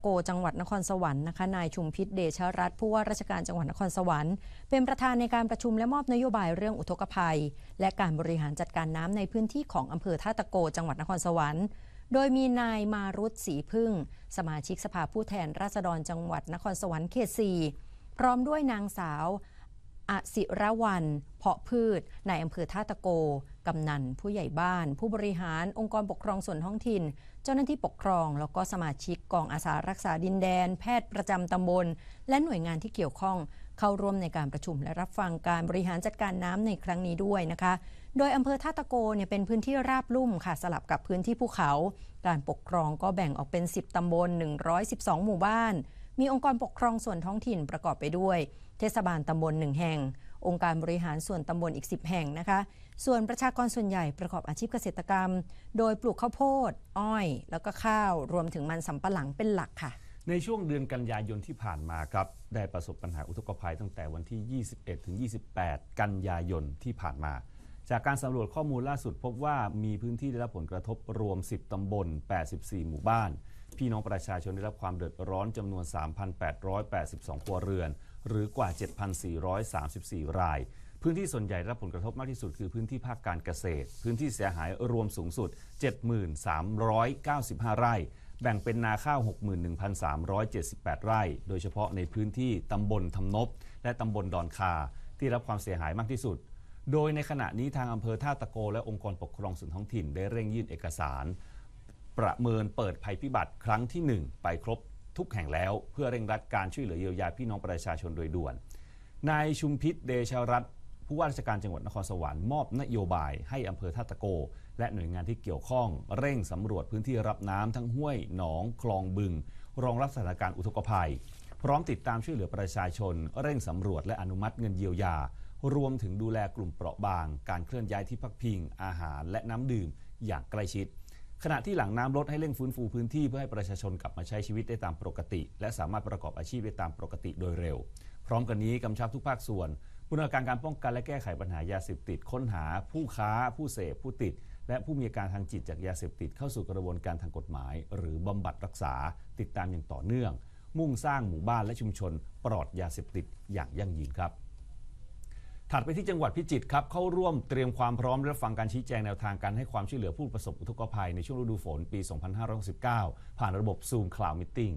โกจังหวัดนครสวรรค์นะคะนายชุมพิษเดชรัตน์ผู้ว่าราชการจังหวัดนครสวรรค์เป็นประธานในการประชุมและมอบนโยบายเรื่องอุทกภัยและการบริหารจัดการน้ำในพื้นที่ของอำเภอท่าตะโกจังหวัดนครสวรรค์โดยมีนายมารุตศรีพึ่งสมาชิกสภาผู้แทนราษฎรจังหวัดนครสวรรค์เขต 4พร้อมด้วยนางสาวอศิรวรรณเพาะพืชในอำเภอท่าตะโกกำนันผู้ใหญ่บ้านผู้บริหารองค์กรปกครองส่วนท้องถิ่นเจ้าหน้าที่ปกครองแล้วก็สมาชิกกองอาสารักษาดินแดนแพทย์ประจำตำบลและหน่วยงานที่เกี่ยวข้องเข้าร่วมในการประชุมและรับฟังการบริหารจัดการน้ำในครั้งนี้ด้วยนะคะโดยอำเภอท่าตะโกเป็นพื้นที่ราบลุ่มค่ะสลับกับพื้นที่ภูเขาการปกครองก็แบ่งออกเป็น10ตำบล112หมู่บ้านมีองค์กรปกครองส่วนท้องถิ่นประกอบไปด้วยเทศบาลตำบล1แห่งองค์การบริหารส่วนตำบลอีก10แห่งนะคะส่วนประชากรส่วนใหญ่ประกอบอาชีพเกษตรกรรมโดยปลูกข้าวโพดอ้อยแล้วก็ข้าวรวมถึงมันสำปะหลังเป็นหลักค่ะในช่วงเดือนกันยายนที่ผ่านมาครับได้ประสบปัญหาอุทกภัยตั้งแต่วันที่ 21 ถึง 28 กันยายนที่ผ่านมาจากการสำรวจข้อมูลล่าสุดพบว่ามีพื้นที่ได้รับผลกระทบรวม10ตำบล84หมู่บ้านพี่น้องประชาชนได้รับความเดือดร้อนจำนวน 3,882 ครัวเรือนหรือกว่า 7,434 รายพื้นที่ส่วนใหญ่ได้รับผลกระทบมากที่สุดคือพื้นที่ภาคการเกษตรพื้นที่เสียหายรวมสูงสุด 7,395 ไร่แบ่งเป็นนาข้าว 61,378 ไร่โดยเฉพาะในพื้นที่ตำบลทำนบและตำบลดอนคาที่รับความเสียหายมากที่สุดโดยในขณะนี้ทางอำเภอท่าตะโกและองค์กรปกครองส่วนท้องถิ่นได้เร่งยื่นเอกสารประเมินเปิดภัยพิบัติครั้งที่1ไปครบทุกแห่งแล้วเพื่อเร่งรัดการช่วยเหลือเยียวยาพี่น้องประชาชนโดยด่วนนายชุมพิษเดชรัตน์ผู้ว่าราชการจังหวัดนครสวรรค์มอบนโยบายให้อำเภอท่าตะโกและหน่วยงานที่เกี่ยวข้องเร่งสำรวจพื้นที่รับน้ำทั้งห้วยหนองคลองบึงรองรับสถานการณ์อุทกภัยพร้อมติดตามช่วยเหลือประชาชนเร่งสำรวจและอนุมัติเงินเยียวยารวมถึงดูแลกลุ่มเปราะบางการเคลื่อนย้ายที่พักพิงอาหารและน้ำดื่มอย่างใกล้ชิดขณะที่หลังน้ำลดให้เร่งฟื้นฟูพื้นที่เพื่อให้ประชาชนกลับมาใช้ชีวิตได้ตามปกติและสามารถประกอบอาชีพได้ตามปกติโดยเร็วพร้อมกันนี้กำชับทุกภาคส่วนบูรณาการการป้องกันและแก้ไขปัญหายาเสพติดค้นหาผู้ค้าผู้เสพผู้ติดและผู้มีอาการทางจิตจากยาเสพติดเข้าสู่กระบวนการทางกฎหมายหรือบำบัดรักษาติดตามอย่างต่อเนื่องมุ่งสร้างหมู่บ้านและชุมชนปลอดยาเสพติดอย่างยั่งยืนครับถัดไปที่จังหวัดพิจิตรครับเข้าร่วมเตรียมความพร้อมรับฟังการชี้แจงแนวทางการให้ความช่วยเหลือผู้ประสบอุทกภัยในช่วงฤดูฝนปี 2569 ผ่านระบบ Zoom Cloud Meeting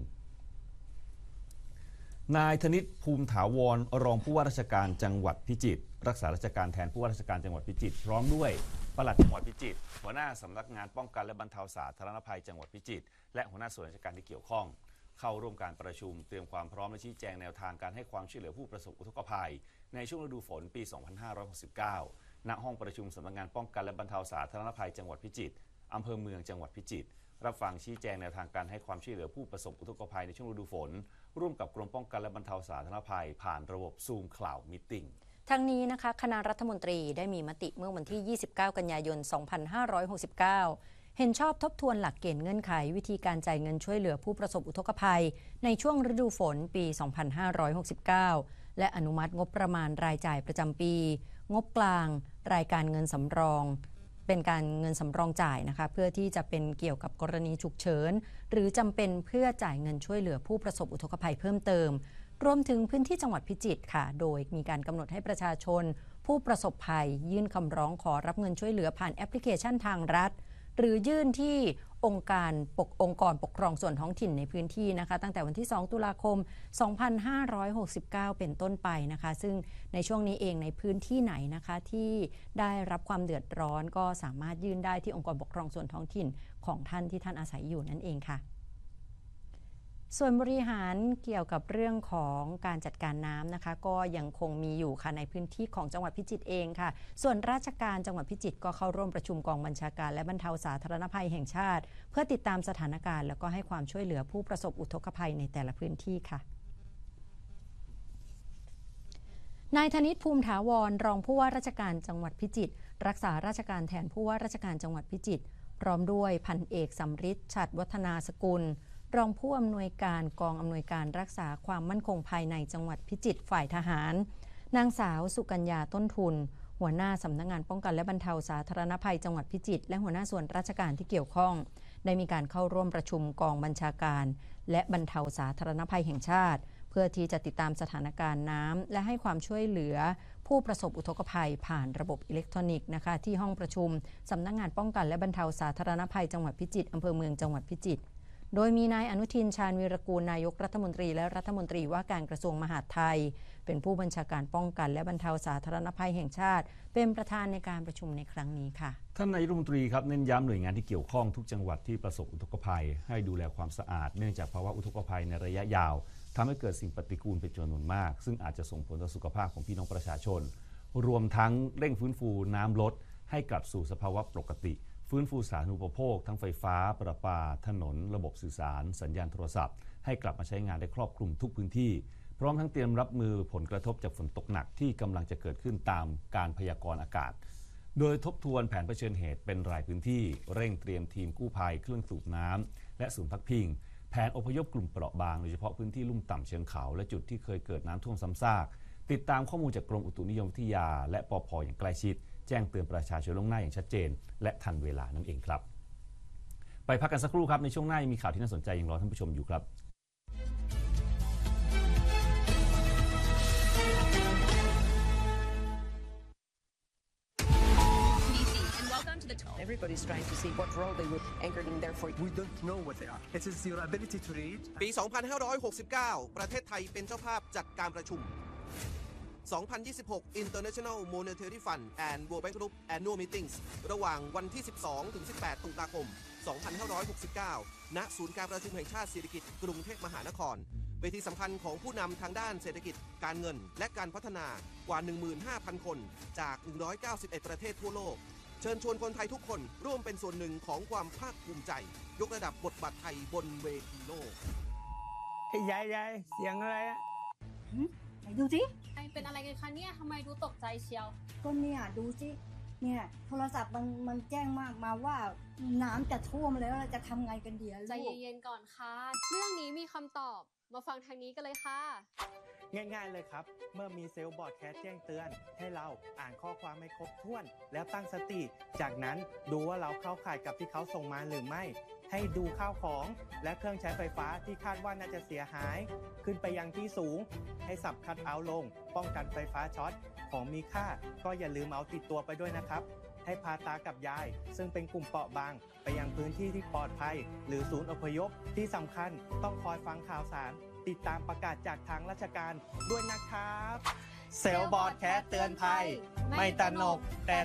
นายธนิตภูมิถาวรรองผู้ว่าราชการจังหวัดพิจิตรรักษาราชการแทนผู้ว่าราชการจังหวัดพิจิตรพร้อมด้วยปลัดจังหวัดพิจิตรหัวหน้าสำนักงานป้องกันและบรรเทาสาธารณภัยจังหวัดพิจิตรและหัวหน้าส่วนราชการที่เกี่ยวข้องเข้าร่วมการประชุมเตรียมความพร้อมและชี้แจงแนวทางการให้ความช่วยเหลือผู้ประสบอุทกภัยในช่วงฤดูฝนปี 2569 ณ ห้องประชุมสำนักงานป้องกันและบรรเทาสาธารณภัยจังหวัดพิจิตรอำเภอเมืองจังหวัดพิจิตรรับฟังชี้แจงแนวทางการให้ความช่วยเหลือผู้ประสบอุทกภัยในช่วงฤดูฝนร่วมกับกรมป้องกันและบรรเทาสาธารณภัยผ่านระบบ Zoom Cloud Meeting ทั้งนี้นะคะคณะรัฐมนตรีได้มีมติเมื่อวันที่ 29 กันยายน 2569 เห็นชอบทบทวนหลักเกณฑ์เงื่อนไขวิธีการจ่ายเงินช่วยเหลือผู้ประสบอุทกภัยในช่วงฤดูฝนปี 2569 และอนุมัติงบประมาณรายจ่ายประจำปี งบกลางรายการเงินสำรองเป็นการเงินสำรองจ่ายนะคะเพื่อที่จะเป็นเกี่ยวกับกรณีฉุกเฉินหรือจำเป็นเพื่อจ่ายเงินช่วยเหลือผู้ประสบอุทกภัยเพิ่มเติมรวมถึงพื้นที่จังหวัดพิจิตรค่ะโดยมีการกำหนดให้ประชาชนผู้ประสบภัยยื่นคำร้องขอรับเงินช่วยเหลือผ่านแอปพลิเคชันทางรัฐหรือยื่นที่องค์กรปกครองส่วนท้องถิ่นในพื้นที่นะคะตั้งแต่วันที่ 2 ตุลาคม 2569 เป็นต้นไปนะคะซึ่งในช่วงนี้เองในพื้นที่ไหนนะคะที่ได้รับความเดือดร้อนก็สามารถยื่นได้ที่องค์กรปกครองส่วนท้องถิ่นของท่านที่ท่านอาศัยอยู่นั่นเองค่ะส่วนบริหารเกี่ยวกับเรื่องของการจัดการน้ำนะคะก็ยังคงมีอยู่ค่ะในพื้นที่ของจังหวัดพิจิตรเองค่ะส่วนราชการจังหวัดพิจิตรก็เข้าร่วมประชุมกองบัญชาการและบรรเทาสาธารณภัยแห่งชาติเพื่อติดตามสถานการณ์แล้วก็ให้ความช่วยเหลือผู้ประสบอุทกภัยในแต่ละพื้นที่ค่ะนายธนิตภูมิถาวรรองผู้ว่าราชการจังหวัดพิจิตรรักษาราชการแทนผู้ว่าราชการจังหวัดพิจิตรพร้อมด้วยพันเอกสำริดฉัตรวัฒนาสกุลรองผู้อำนวยการกองอำนวยการรักษาความมั่นคงภายในจังหวัดพิจิตรฝ่ายทหารนางสาวสุกัญญาต้นทุนหัวหน้าสำนักงานป้องกันและบรรเทาสาธารณภัยจังหวัดพิจิตรและหัวหน้าส่วนราชการที่เกี่ยวข้องได้มีการเข้าร่วมประชุมกองบัญชาการและบรรเทาสาธารณภัยแห่งชาติเพื่อที่จะติดตามสถานการณ์น้ำและให้ความช่วยเหลือผู้ประสบอุทกภัยผ่านระบบอิเล็กทรอนิกส์นะคะที่ห้องประชุมสำนักงานป้องกันและบรรเทาสาธารณภัยจังหวัดพิจิตรอำเภอเมืองจังหวัดพิจิตรโดยมีนายอนุทินชาญวีรกูลนายกรัฐมนตรีและรัฐมนตรีว่าการกระทรวงมหาดไทยเป็นผู้บัญชาการป้องกันและบรรเทาสาธารณภัยแห่งชาติเป็นประธานในการประชุมในครั้งนี้ค่ะท่านนายกรัฐมนตรีครับเน้นย้ำหน่วยงานที่เกี่ยวข้องทุกจังหวัดที่ประสบอุทกภัยให้ดูแลความสะอาดเนื่องจากภาวะอุทกภัยในระยะยาวทำให้เกิดสิ่งปฏิกูลเป็นจำนวนมากซึ่งอาจจะส่งผลต่อสุขภาพของพี่น้องประชาชนรวมทั้งเร่งฟื้นฟูน้ำลดให้กลับสู่สภาวะปกติฟื้นฟูสาธารณูปโภคทั้งไฟฟ้าประปาถนนระบบสื่อสารสัญญาณโทรศัพท์ให้กลับมาใช้งานได้ครอบคลุมทุกพื้นที่พร้อมทั้งเตรียมรับมือผลกระทบจากฝนตกหนักที่กำลังจะเกิดขึ้นตามการพยากรณ์อากาศโดยทบทวนแผนเผชิญเหตุเป็นรายพื้นที่เร่งเตรียมทีมกู้ภัยเครื่องสูบน้ำและศูนย์พักพิงแผนอพยพกลุ่มเปราะบางโดยเฉพาะพื้นที่ลุ่มต่ำเชิงเขาและจุดที่เคยเกิดน้ำท่วมซ้ำซากติดตามข้อมูลจากกรมอุตุนิยมวิทยาและปภ.อย่างใกล้ชิดแจ้งเตือนประชาชนล่วงหน้าอย่างชัดเจนและทันเวลานั่นเองครับไปพักกันสักครู่ครับในช่วงหน้ายังมีข่าวที่น่าสนใจยังรอท่านผู้ชมอยู่ครับ Everybody's trying to see what role they would anchor in there for. We don't know what they are. It is your ability to read. ปี 2569 ประเทศไทยเป็นเจ้าภาพจัดการประชุม 2026 International Monetary Fund and World Bank Group Annual Meetings ระหว่างวันที่ 12 ถึง 18 ตุลาคม 2569 ณ ศูนย์การประชุมแห่งชาติสิริกิติ์กรุงเทพมหานครเวทีสำคัญของผู้นำทางด้านเศรษฐกิจการเงินและการพัฒนากว่า 15,000 คนจาก 191 ประเทศทั่วโลกเชิญชวนคนไทยทุกคนร่วมเป็นส่วนหนึ่งของความภาคภูมิใจยกระดับบทบาทไทยบนเวทีโลกยายเสียงอะไรอะไหนดูสิเป็นอะไรกันคะเนี่ยทำไมดูตกใจเชียวก็เนี่ยดูสิเนี่ยโทรศัพท์มันแจ้งมาว่าน้ำจะท่วมแล้วเราจะทำไงกันดีใจเย็นๆก่อนค่ะ เรื่องนี้มีคำตอบมาฟังทางนี้กันเลยค่ะง่ายๆเลยครับเมื่อมีเซลล์บอร์ดแคสแจ้งเตือนให้เราอ่านข้อความให้ครบถ้วนแล้วตั้งสติจากนั้นดูว่าเราเข้าข่ายกับที่เขาส่งมาหรือไม่ให้ดูข้าวของและเครื่องใช้ไฟฟ้าที่คาดว่าน่าจะเสียหายขึ้นไปยังที่สูงให้สับคัทเอาท์ลงป้องกันไฟฟ้าช็อตของมีค่าก็อย่าลืมเอาติดตัวไปด้วยนะครับให้พาตากับยายซึ่งเป็นกลุ่มเปราะบางไปยังพื้นที่ที่ปลอดภัยหรือศูนย์อพยพที่สำคัญต้องคอยฟังข่าวสารติดตามประกาศจากทางราชการด้วยนะครับเซลล์บอร์ดแคสเตือนภัยไม่ตระหนกแต่